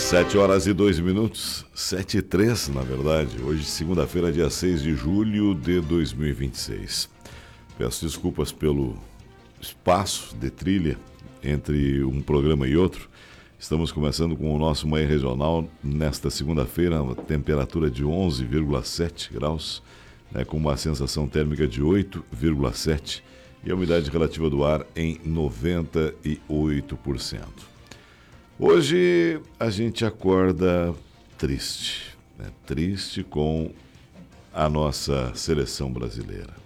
7h02, 7h03, na verdade. Hoje, segunda-feira, dia 6 de julho de 2026. Peço desculpas pelo espaço de trilha entre um programa e outro. Estamos começando com o nosso Manhã Regional nesta segunda-feira, uma temperatura de 11,7 graus, né, com uma sensação térmica de 8,7 e a umidade relativa do ar em 98%. Hoje a gente acorda triste, né? Triste com a nossa seleção brasileira.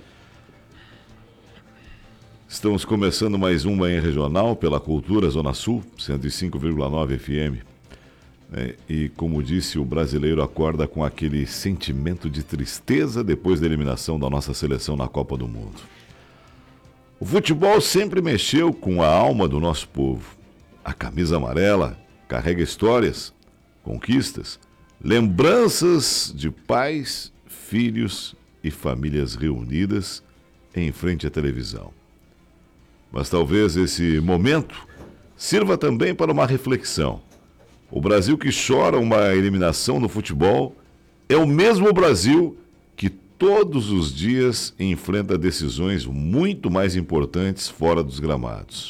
Estamos começando mais um Manhã Regional pela Cultura Zona Sul, 105,9 FM. Né? E como disse, o brasileiro acorda com aquele sentimento de tristeza depois da eliminação da nossa seleção na Copa do Mundo. O futebol sempre mexeu com a alma do nosso povo. A camisa amarela carrega histórias, conquistas, lembranças de pais, filhos e famílias reunidas em frente à televisão. Mas talvez esse momento sirva também para uma reflexão. O Brasil que chora uma eliminação no futebol é o mesmo Brasil que todos os dias enfrenta decisões muito mais importantes fora dos gramados.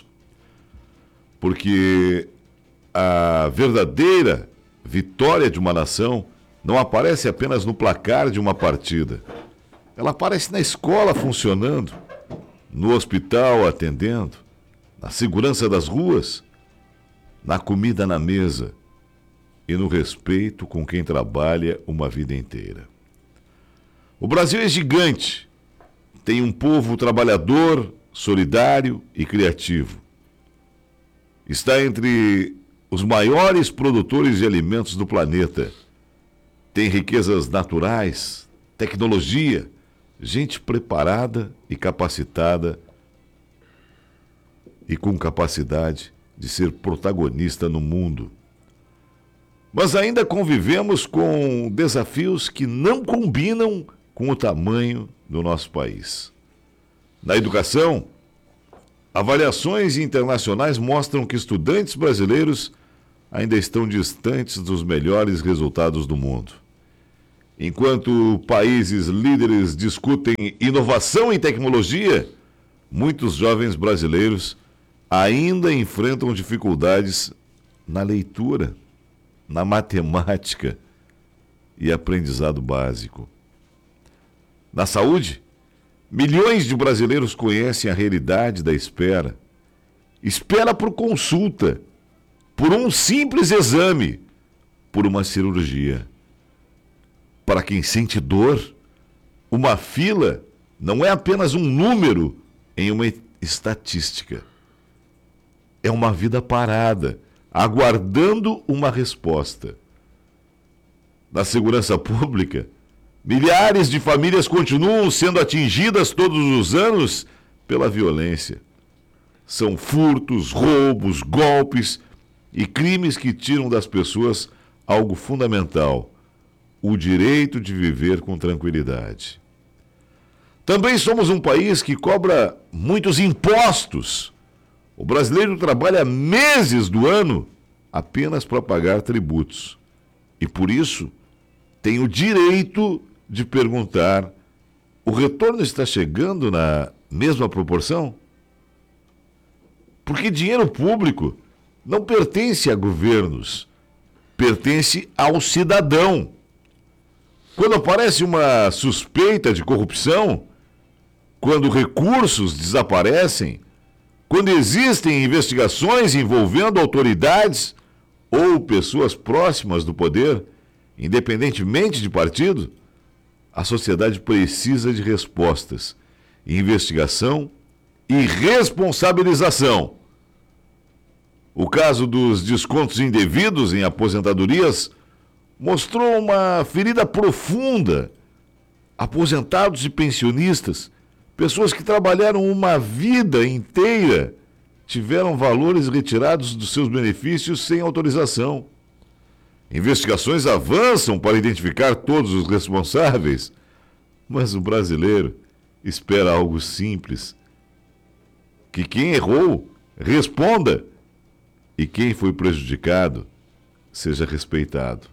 Porque a verdadeira vitória de uma nação não aparece apenas no placar de uma partida. Ela aparece na escola funcionando, no hospital atendendo, na segurança das ruas, na comida na mesa e no respeito com quem trabalha uma vida inteira. O Brasil é gigante, tem um povo trabalhador, solidário e criativo. Está entre os maiores produtores de alimentos do planeta. Tem riquezas naturais, tecnologia, gente preparada e capacitada e com capacidade de ser protagonista no mundo. Mas ainda convivemos com desafios que não combinam com o tamanho do nosso país. Na educação, avaliações internacionais mostram que estudantes brasileiros ainda estão distantes dos melhores resultados do mundo. Enquanto países líderes discutem inovação em tecnologia, muitos jovens brasileiros ainda enfrentam dificuldades na leitura, na matemática e aprendizado básico. Na saúde, milhões de brasileiros conhecem a realidade da espera. Espera por consulta, por um simples exame, por uma cirurgia. Para quem sente dor, uma fila não é apenas um número em uma estatística. É uma vida parada, aguardando uma resposta. Na segurança pública, milhares de famílias continuam sendo atingidas todos os anos pela violência. São furtos, roubos, golpes e crimes que tiram das pessoas algo fundamental: o direito de viver com tranquilidade. Também somos um país que cobra muitos impostos. O brasileiro trabalha meses do ano apenas para pagar tributos. E por isso tem o direito de perguntar: o retorno está chegando na mesma proporção? Porque dinheiro público não pertence a governos, pertence ao cidadão. Quando aparece uma suspeita de corrupção, quando recursos desaparecem, quando existem investigações envolvendo autoridades ou pessoas próximas do poder, independentemente de partido, a sociedade precisa de respostas, investigação e responsabilização. O caso dos descontos indevidos em aposentadorias mostrou uma ferida profunda. Aposentados e pensionistas, pessoas que trabalharam uma vida inteira, tiveram valores retirados dos seus benefícios sem autorização. Investigações avançam para identificar todos os responsáveis, mas o brasileiro espera algo simples: que quem errou responda e quem foi prejudicado seja respeitado.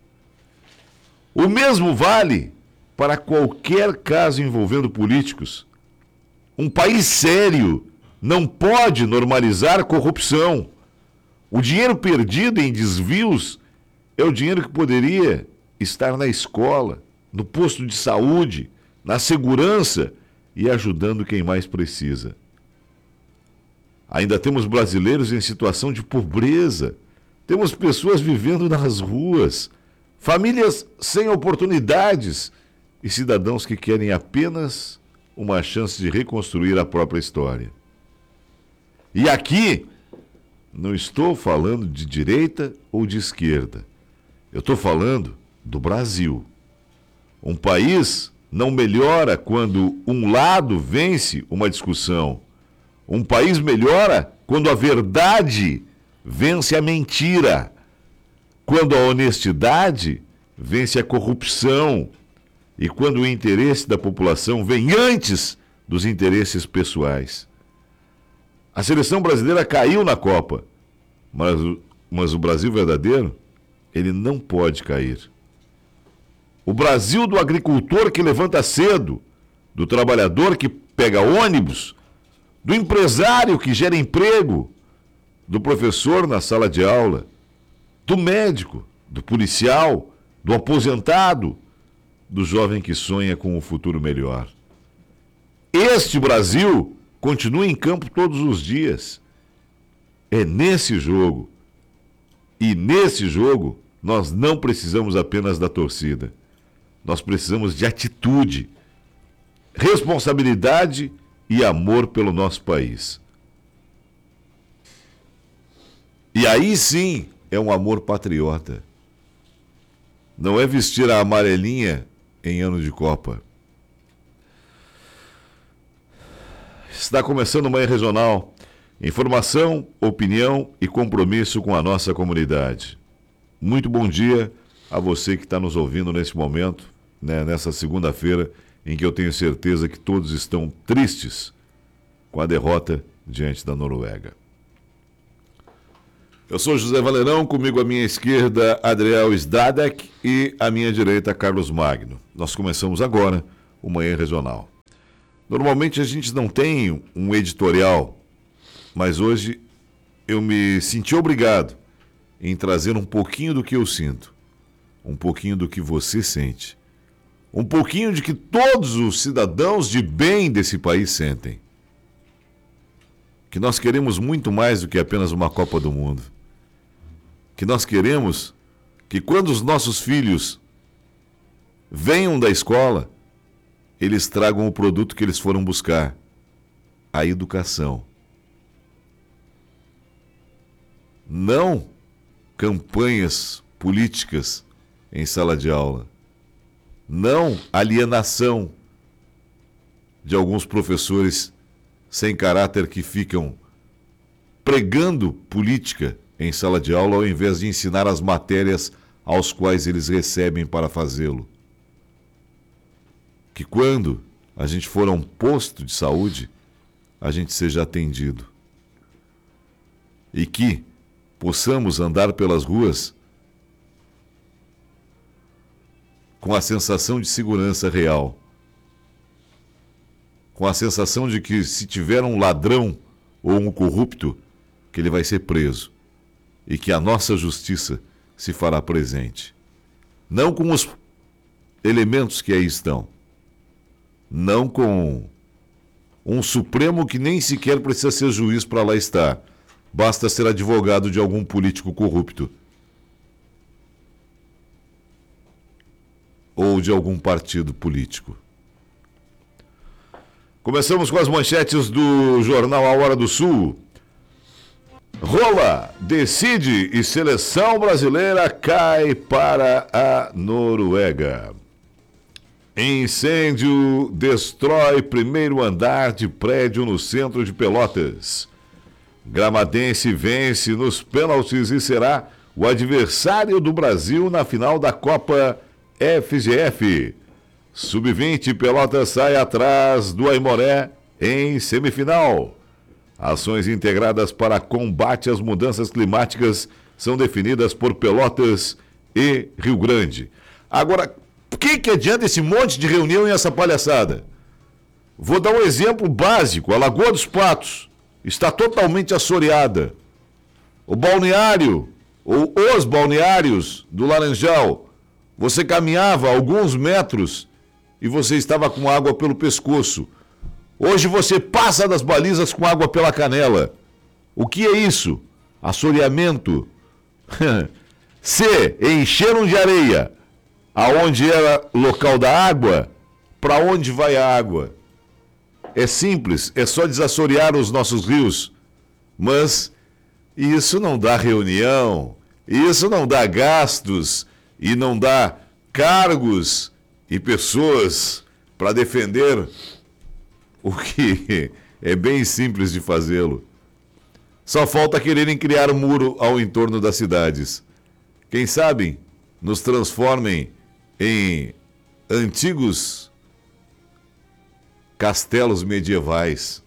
O mesmo vale para qualquer caso envolvendo políticos. Um país sério não pode normalizar corrupção. O dinheiro perdido em desvios é o dinheiro que poderia estar na escola, no posto de saúde, na segurança e ajudando quem mais precisa. Ainda temos brasileiros em situação de pobreza, temos pessoas vivendo nas ruas, famílias sem oportunidades e cidadãos que querem apenas uma chance de reconstruir a própria história. E aqui, não estou falando de direita ou de esquerda. Eu estou falando do Brasil. Um país não melhora quando um lado vence uma discussão. Um país melhora quando a verdade vence a mentira. Quando a honestidade vence a corrupção. E quando o interesse da população vem antes dos interesses pessoais. A seleção brasileira caiu na Copa, mas o Brasil verdadeiro, ele não pode cair. O Brasil do agricultor que levanta cedo, do trabalhador que pega ônibus, do empresário que gera emprego, do professor na sala de aula, do médico, do policial, do aposentado, do jovem que sonha com um futuro melhor. Este Brasil continua em campo todos os dias. É nesse jogo. E nesse jogo, nós não precisamos apenas da torcida. Nós precisamos de atitude, responsabilidade e amor pelo nosso país. E aí sim é um amor patriota. Não é vestir a amarelinha em ano de Copa. Está começando o Manhã Regional. Informação, opinião e compromisso com a nossa comunidade. Muito bom dia a você que está nos ouvindo nesse momento, nessa segunda-feira, em que eu tenho certeza que todos estão tristes com a derrota diante da Noruega. Eu sou José Valerão, comigo à minha esquerda, Adriel Sdadek e à minha direita, Carlos Magno. Nós começamos agora o Manhã Regional. Normalmente a gente não tem um editorial, mas hoje eu me senti obrigado em trazer um pouquinho do que eu sinto, um pouquinho do que você sente, um pouquinho de que todos os cidadãos de bem desse país sentem. Que nós queremos muito mais do que apenas uma Copa do Mundo. Que nós queremos que quando os nossos filhos venham da escola, eles tragam o produto que eles foram buscar, a educação. Não campanhas políticas em sala de aula. Não alienação de alguns professores sem caráter que ficam pregando política em sala de aula ao invés de ensinar as matérias aos quais eles recebem para fazê-lo. Que quando a gente for a um posto de saúde, a gente seja atendido. E que possamos andar pelas ruas com a sensação de segurança real. Com a sensação de que se tiver um ladrão ou um corrupto, que ele vai ser preso. E que a nossa justiça se fará presente. Não com os elementos que aí estão. Não com um Supremo que nem sequer precisa ser juiz para lá estar. Basta ser advogado de algum político corrupto. Ou de algum partido político. Começamos com as manchetes do jornal A Hora do Sul. Rola decide e seleção brasileira cai para a Noruega. Incêndio destrói primeiro andar de prédio no centro de Pelotas. Gramadense vence nos pênaltis e será o adversário do Brasil na final da Copa FGF. Sub-20 Pelotas sai atrás do Aimoré em semifinal. Ações integradas para combate às mudanças climáticas são definidas por Pelotas e Rio Grande. Agora, o que adianta esse monte de reunião e essa palhaçada? Vou dar um exemplo básico. A Lagoa dos Patos está totalmente assoreada. O balneário, ou os balneários do Laranjal, você caminhava alguns metros e você estava com água pelo pescoço. Hoje você passa das balizas com água pela canela. O que é isso? Assoreamento. Se encheram de areia aonde era local da água, para onde vai a água? É simples, é só desassorear os nossos rios. Mas isso não dá reunião, isso não dá gastos e não dá cargos e pessoas para defender o que é bem simples de fazê-lo. Só falta quererem criar um muro ao entorno das cidades. Quem sabe nos transformem em antigos castelos medievais.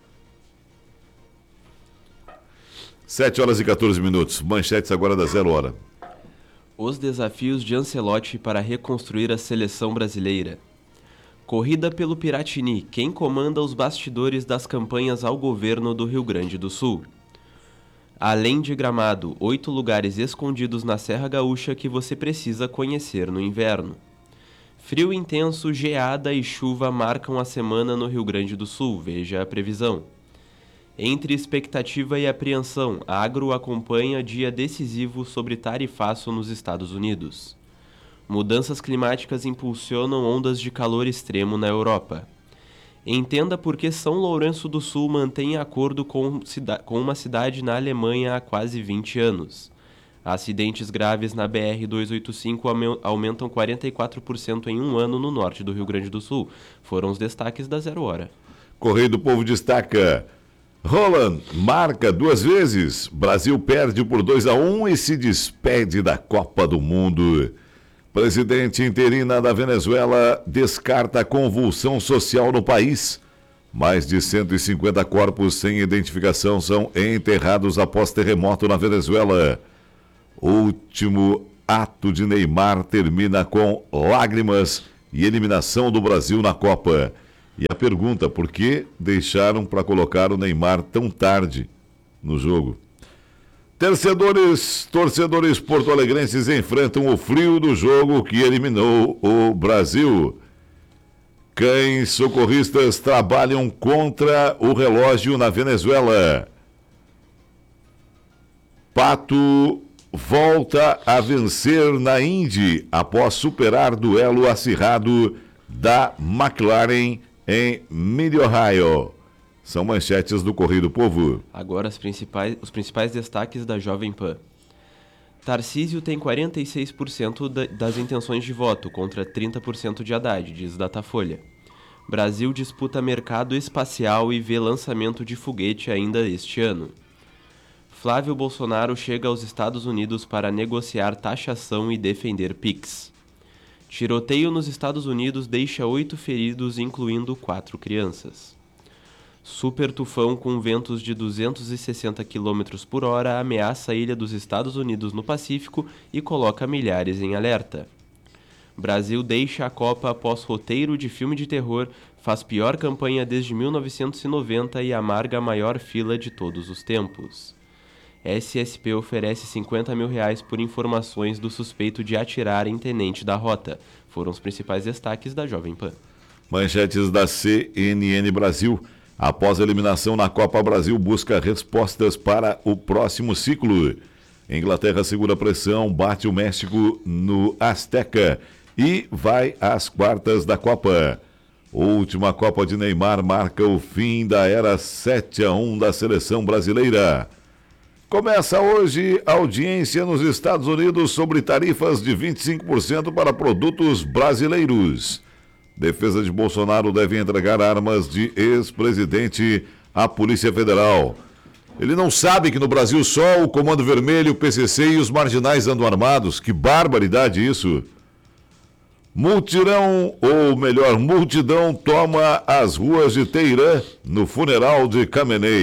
7h14. Manchetes agora da 0 hora. Os desafios de Ancelotti para reconstruir a seleção brasileira. Corrida pelo Piratini. Quem comanda os bastidores das campanhas ao governo do Rio Grande do Sul? Além de Gramado, 8 lugares escondidos na Serra Gaúcha que você precisa conhecer no inverno. Frio intenso, geada e chuva marcam a semana no Rio Grande do Sul, veja a previsão. Entre expectativa e apreensão, a Agro acompanha dia decisivo sobre tarifaço nos Estados Unidos. Mudanças climáticas impulsionam ondas de calor extremo na Europa. Entenda por que São Lourenço do Sul mantém acordo com uma cidade na Alemanha há quase 20 anos. Acidentes graves na BR-285 aumentam 44% em um ano no norte do Rio Grande do Sul. Foram os destaques da 0 hora. Correio do Povo destaca: Roland marca 2 vezes. Brasil perde por 2-1 e se despede da Copa do Mundo. Presidente interina da Venezuela descarta a convulsão social no país. Mais de 150 corpos sem identificação são enterrados após terremoto na Venezuela. O último ato de Neymar termina com lágrimas e eliminação do Brasil na Copa. E a pergunta, por que deixaram para colocar o Neymar tão tarde no jogo? Torcedores porto-alegrenses enfrentam o frio do jogo que eliminou o Brasil. Cães socorristas trabalham contra o relógio na Venezuela. Pato volta a vencer na Indy após superar duelo acirrado da McLaren em Mid-Ohio. São manchetes do Correio do Povo. Agora os principais destaques da Jovem Pan. Tarcísio tem 46% das intenções de voto contra 30% de Haddad, diz Datafolha. Brasil disputa mercado espacial e vê lançamento de foguete ainda este ano. Flávio Bolsonaro chega aos Estados Unidos para negociar taxação e defender PIX. Tiroteio nos Estados Unidos deixa 8 feridos, incluindo 4 crianças. Super tufão com ventos de 260 km por hora ameaça a ilha dos Estados Unidos no Pacífico e coloca milhares em alerta. Brasil deixa a Copa após roteiro de filme de terror, faz pior campanha desde 1990 e amarga a maior fila de todos os tempos. SSP oferece R$50 mil por informações do suspeito de atirar em tenente da rota. Foram os principais destaques da Jovem Pan. Manchetes da CNN Brasil. Após a eliminação na Copa, Brasil busca respostas para o próximo ciclo. Inglaterra segura pressão, bate o México no Azteca e vai às quartas da Copa. Última Copa de Neymar marca o fim da era 7-1 da seleção brasileira. Começa hoje a audiência nos Estados Unidos sobre tarifas de 25% para produtos brasileiros. Defesa de Bolsonaro deve entregar armas de ex-presidente à Polícia Federal. Ele não sabe que no Brasil só o Comando Vermelho, o PCC e os marginais andam armados. Que barbaridade isso! Multidão toma as ruas de Teherã no funeral de Khamenei.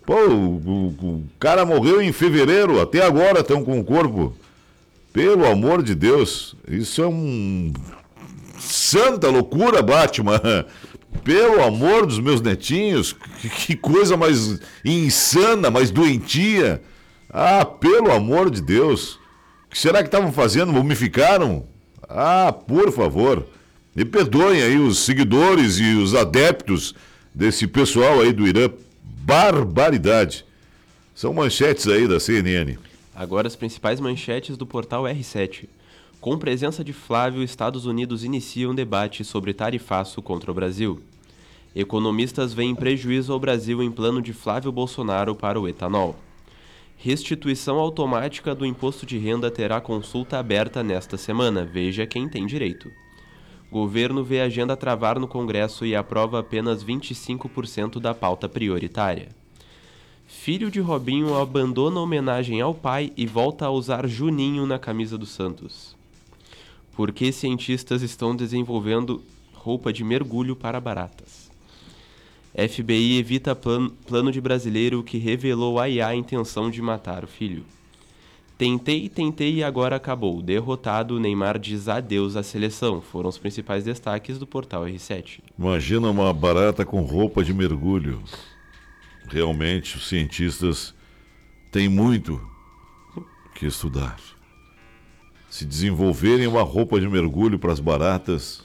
Pô, o cara morreu em fevereiro, até agora estão com o corpo. Pelo amor de Deus, isso é santa loucura, Batman. Pelo amor dos meus netinhos, que coisa mais insana, mais doentia. Ah, pelo amor de Deus. O que será que estavam fazendo? Mumificaram? Ah, por favor. Me perdoem aí os seguidores e os adeptos desse pessoal aí do Irã. Barbaridade. São manchetes aí da CNN. Agora as principais manchetes do portal R7. Com presença de Flávio, Estados Unidos inicia um debate sobre tarifaço contra o Brasil. Economistas veem prejuízo ao Brasil em plano de Flávio Bolsonaro para o etanol. Restituição automática do imposto de renda terá consulta aberta nesta semana. Veja quem tem direito. Governo vê a agenda travar no Congresso e aprova apenas 25% da pauta prioritária. Filho de Robinho abandona homenagem ao pai e volta a usar Juninho na camisa do Santos. Por que cientistas estão desenvolvendo roupa de mergulho para baratas? FBI evita plano de brasileiro que revelou a IA a intenção de matar o filho. Tentei e agora acabou. Derrotado, Neymar diz adeus à seleção. Foram os principais destaques do portal R7. Imagina uma barata com roupa de mergulho. Realmente, os cientistas têm muito que estudar. Se desenvolverem uma roupa de mergulho para as baratas,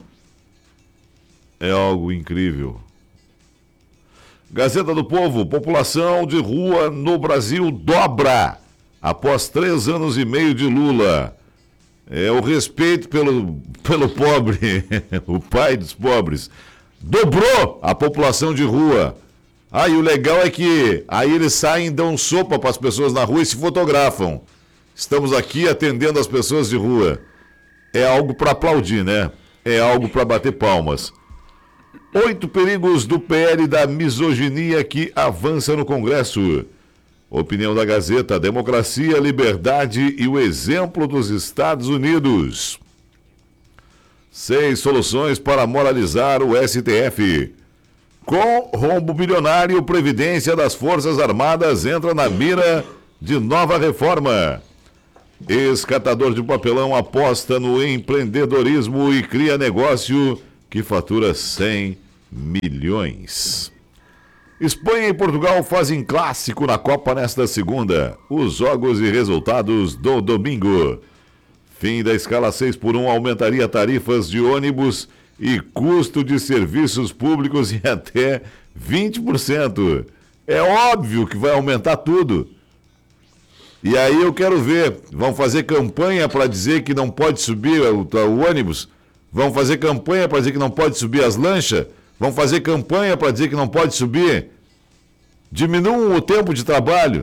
é algo incrível. Gazeta do Povo, população de rua no Brasil dobra após 3 anos e meio de Lula. É o respeito pelo pobre, o pai dos pobres. Dobrou a população de rua. Ah, e o legal é que aí eles saem, dão sopa para as pessoas na rua e se fotografam. Estamos aqui atendendo as pessoas de rua. É algo para aplaudir, né? É algo para bater palmas. 8 perigos do PL da misoginia que avança no Congresso. Opinião da Gazeta, democracia, liberdade e o exemplo dos Estados Unidos. 6 soluções para moralizar o STF. Com rombo bilionário, Previdência das Forças Armadas entra na mira de nova reforma. Ex-catador de papelão aposta no empreendedorismo e cria negócio que fatura 100 milhões. Espanha e Portugal fazem clássico na Copa nesta segunda. Os jogos e resultados do domingo. Fim da escala 6x1 aumentaria tarifas de ônibus e custo de serviços públicos em até 20%. É óbvio que vai aumentar tudo. E aí eu quero ver, vão fazer campanha para dizer que não pode subir o ônibus? Vão fazer campanha para dizer que não pode subir as lanchas? Vão fazer campanha para dizer que não pode subir? Diminuam o tempo de trabalho.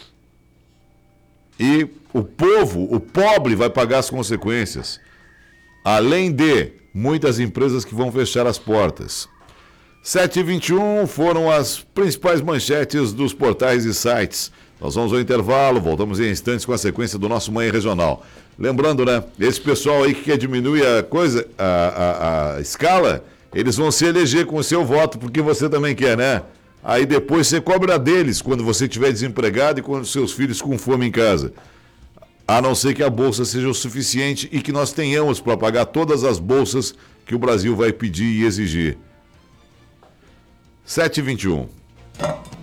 E o povo, o pobre, vai pagar as consequências. Além de muitas empresas que vão fechar as portas. 7h21 foram as principais manchetes dos portais e sites. Nós vamos ao intervalo, voltamos em instantes com a sequência do nosso Manhã Regional. Lembrando, né, esse pessoal aí que quer diminuir a escala, eles vão se eleger com o seu voto, porque você também quer, né? Aí depois você cobra deles quando você estiver desempregado e quando seus filhos com fome em casa. A não ser que a bolsa seja o suficiente e que nós tenhamos para pagar todas as bolsas que o Brasil vai pedir e exigir. 7h21.